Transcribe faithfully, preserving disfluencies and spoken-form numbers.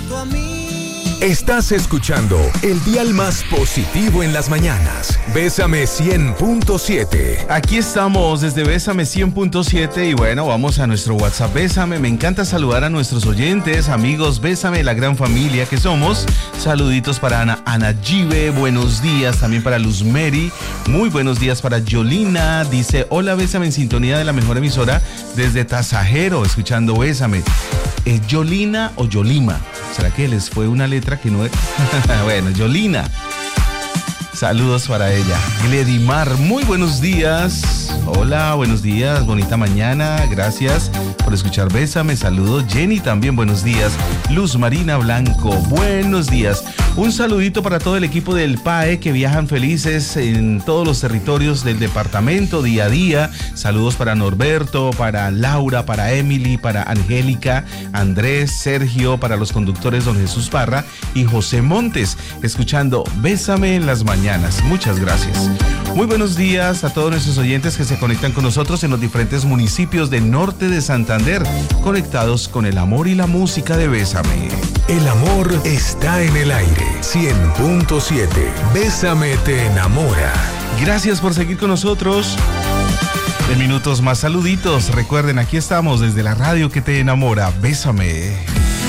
junto a mí. Estás escuchando el dial más positivo en las mañanas. Bésame cien punto siete. Aquí estamos desde Bésame cien punto siete y bueno, vamos a nuestro WhatsApp Bésame. Me encanta saludar a nuestros oyentes, amigos Bésame, la gran familia que somos. Saluditos para Ana, Ana Gibe, buenos días. También para Luz Mary, muy buenos días para Yolina. Dice, hola Bésame en sintonía de la mejor emisora desde Tasajero, escuchando Bésame. ¿Es Yolina o Yolima? ¿Será que les fue una letra que no es? Bueno, Yolina. Saludos para ella. Gledimar, muy buenos días. Hola, buenos días, bonita mañana. Gracias por escuchar Bésame. Saludos. Jenny también, buenos días. Luz Marina Blanco, buenos días. Un saludito para todo el equipo del P A E que viajan felices en todos los territorios del departamento día a día. Saludos para Norberto, para Laura, para Emily, para Angélica, Andrés, Sergio, para los conductores Don Jesús Parra y José Montes, escuchando Bésame en las mañanas. Muchas gracias. Muy buenos días a todos nuestros oyentes que se conectan con nosotros en los diferentes municipios del norte de Santander, conectados con el amor y la música de Bésame. El amor está en el aire. cien punto siete. Bésame te enamora. Gracias por seguir con nosotros. En minutos más saluditos. Recuerden, aquí estamos desde la radio que te enamora. Bésame.